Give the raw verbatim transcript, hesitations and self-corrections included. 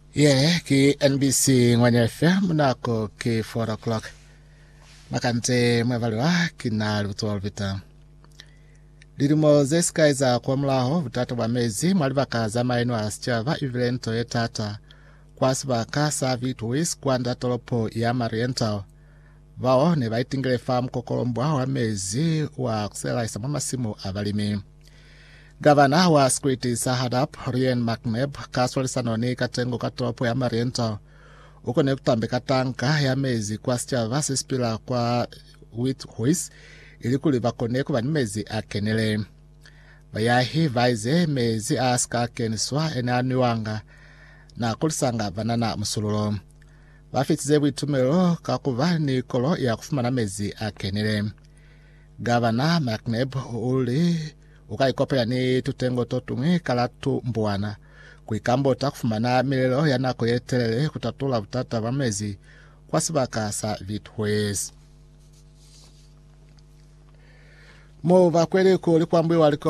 Yeah, ki N B C ngwanya F M nako ki four o'clock. Makante mwevaliwa kina lutuwa vita. Lirimo zesika iza kwa mlaho vutata wa mezi mwalivaka za mainu wa asichava ivilento ye tata. Kwa sabaka sa vitu wisi kwa ndatolopo ya marientao. Vao ni vaitingile famu kokolombwa wa mezi wa kusela isa mamasimu avalimi. Gavana wa Skriti Sahadap, Ryan McNabb, kaswali sanoni katengo katolopo ya marientao. Uko ne kutambika tanka ya mezi kwa sichava sispila kwa wit huis ili kuliva kone kuwa ni mezi akenele. Vayahi vaize mezi aska keniswa ene anuanga na kulisanga vanana musululo. Vafitize witumelo kakuva ni kolo ya kufumana mezi akenele. Gavana McNabb uli ukaikopela ni tutengo totungi kalatu mbuana. Kuikambo takufumana milelo yanako yetelele kutatula utata wa mezi kwa sabaka sa vitwezi. Mo vakwele kulikwambwe waliko